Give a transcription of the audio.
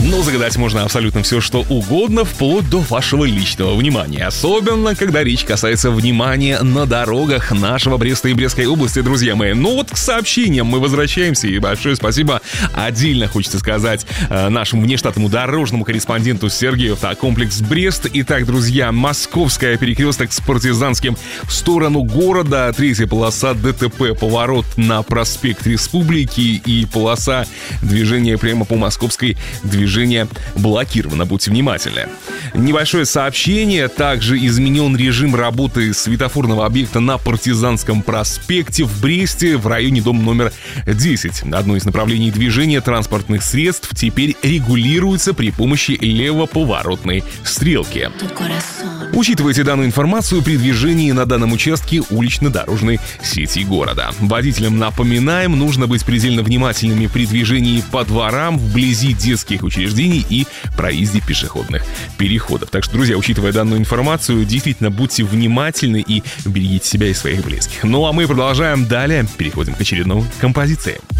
Но загадать можно абсолютно все, что угодно, вплоть до вашего личного внимания. Особенно, когда речь касается внимания на дорогах нашего Бреста и Брестской области, друзья мои. Ну вот к сообщениям мы возвращаемся. И большое спасибо отдельно хочется сказать нашему внештатному дорожному корреспонденту Сергею. Автокомплекс Брест. Итак, друзья, Московская, перекресток с Партизанским в сторону города. Третья полоса ДТП, поворот на проспект Республики и полоса движения прямо по Московской, движение блокировано, будьте внимательны. Небольшое сообщение. Также изменен режим работы светофорного объекта на Партизанском проспекте в Бресте в районе дома номер 10. Одно из направлений движения транспортных средств теперь регулируется при помощи левоповоротной стрелки. Учитывайте данную информацию при движении на данном участке улично-дорожной сети города. Водителям напоминаем, нужно быть предельно внимательными при движении по дворам, вблизи детских учреждений и проезде пешеходных переходов. Так что, друзья, учитывая данную информацию, действительно будьте внимательны и берегите себя и своих близких. Ну а мы продолжаем далее, переходим к очередной композиции.